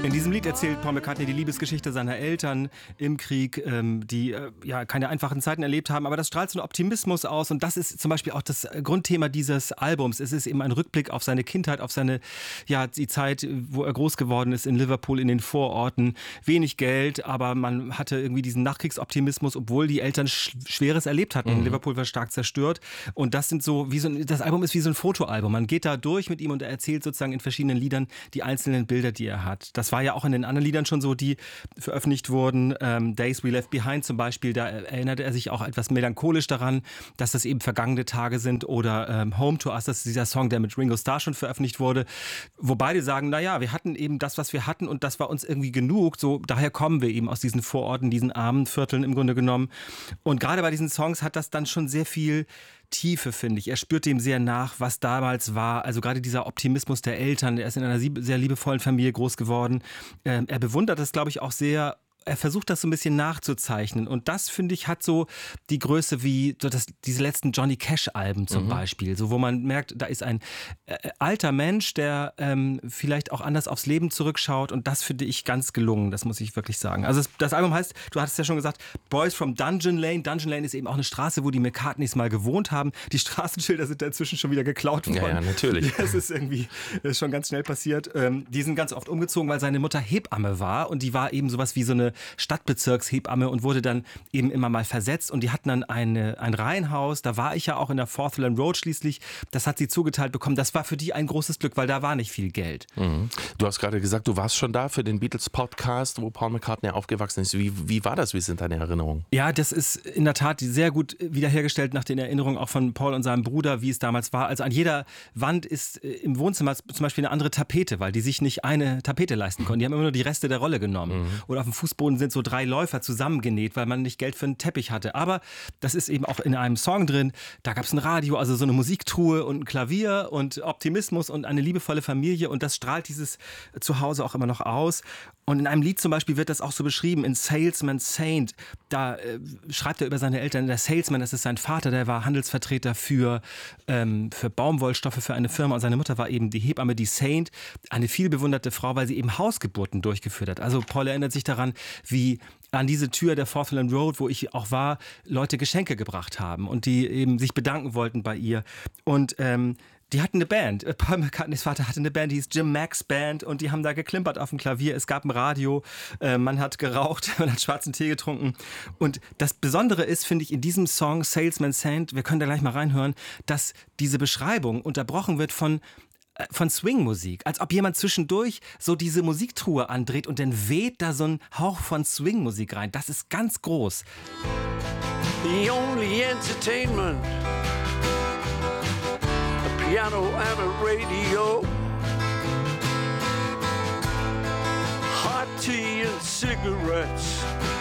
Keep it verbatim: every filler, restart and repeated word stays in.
In diesem Lied erzählt Paul McCartney die Liebesgeschichte seiner Eltern im Krieg, ähm, die äh, ja keine einfachen Zeiten erlebt haben. Aber das strahlt so einen Optimismus aus. Und das ist zum Beispiel auch das Grundthema dieses Albums. Es ist eben ein Rückblick auf seine Kindheit, auf seine, ja, die Zeit, wo er groß geworden ist in Liverpool, in den Vororten. Wenig Geld, aber man hatte irgendwie diesen Nachkriegsoptimismus, obwohl die Eltern sch- Schweres erlebt hatten. Mhm. Liverpool war stark zerstört. Und das sind so, wie so ein, das Album ist wie so ein Fotoalbum. Man geht da durch mit ihm und er erzählt sozusagen in verschiedenen Liedern die einzelnen Bilder, die er hat. Das war ja auch in den anderen Liedern schon so, die veröffentlicht wurden. Ähm, Days We Left Behind zum Beispiel, da erinnerte er sich auch etwas melancholisch daran, dass das eben vergangene Tage sind. Oder ähm, Home to Us, das ist dieser Song, der mit Ringo Starr schon veröffentlicht wurde. Wo beide sagen, naja, wir hatten eben das, was wir hatten und das war uns irgendwie genug. So, daher kommen wir eben aus diesen Vororten, diesen armen Vierteln im Grunde genommen. Und gerade bei diesen Songs hat das dann schon sehr viel Tiefe, finde ich. Er spürt dem sehr nach, was damals war. Also gerade dieser Optimismus der Eltern. Er ist in einer sehr liebevollen Familie groß geworden. Ähm, er bewundert das, glaube ich, auch sehr. Er versucht das so ein bisschen nachzuzeichnen. Und das, finde ich, hat so die Größe wie so das, diese letzten Johnny Cash-Alben zum mhm. Beispiel. So, wo man merkt, da ist ein äh, alter Mensch, der ähm, vielleicht auch anders aufs Leben zurückschaut. Und das finde ich ganz gelungen. Das muss ich wirklich sagen. Also das, das Album heißt, du hattest ja schon gesagt, Boys from Dungeon Lane. Dungeon Lane ist eben auch eine Straße, wo die McCartneys mal gewohnt haben. Die Straßenschilder sind inzwischen schon wieder geklaut worden. Ja, ja, natürlich. Das ist irgendwie das ist schon ganz schnell passiert. Ähm, die sind ganz oft umgezogen, weil seine Mutter Hebamme war. Und die war eben sowas wie so eine Stadtbezirkshebamme und wurde dann eben immer mal versetzt und die hatten dann eine, ein Reihenhaus, da war ich ja auch in der Forthland Road schließlich, das hat sie zugeteilt bekommen, das war für die ein großes Glück, weil da war nicht viel Geld. Mhm. Du hast gerade gesagt, du warst schon da für den Beatles-Podcast, wo Paul McCartney aufgewachsen ist. Wie, wie war das? Wie sind deine Erinnerungen? Ja, das ist in der Tat sehr gut wiederhergestellt nach den Erinnerungen auch von Paul und seinem Bruder, wie es damals war. Also an jeder Wand ist im Wohnzimmer zum Beispiel eine andere Tapete, weil die sich nicht eine Tapete leisten konnten. Die haben immer nur die Reste der Rolle genommen. Mhm. Oder auf dem Fußboden sind so drei Läufer zusammengenäht, weil man nicht Geld für einen Teppich hatte. Aber das ist eben auch in einem Song drin. Da gab es ein Radio, also so eine Musiktruhe und ein Klavier und Optimismus und eine liebevolle Familie. Und das strahlt dieses Zuhause auch immer noch aus. Und in einem Lied zum Beispiel wird das auch so beschrieben, in Salesman Saint, da äh, schreibt er über seine Eltern, der Salesman, das ist sein Vater, der war Handelsvertreter für, ähm, für Baumwollstoffe für eine Firma und seine Mutter war eben die Hebamme, die Saint, eine vielbewunderte Frau, weil sie eben Hausgeburten durchgeführt hat. Also Paul erinnert sich daran, wie an diese Tür der Forthland Road, wo ich auch war, Leute Geschenke gebracht haben und die eben sich bedanken wollten bei ihr. Und ähm, die hatten eine Band. Paul McCartneys Vater hatte eine Band, die hieß Jim Mack's Band und die haben da geklimpert auf dem Klavier. Es gab ein Radio, äh, man hat geraucht, man hat schwarzen Tee getrunken. Und das Besondere ist, finde ich, in diesem Song Salesman Saint, wir können da gleich mal reinhören, dass diese Beschreibung unterbrochen wird von von Swing-Musik, als ob jemand zwischendurch so diese Musiktruhe andreht und dann weht da so ein Hauch von Swing-Musik rein. Das ist ganz groß. The only entertainment, a piano and a radio, hot tea and cigarettes.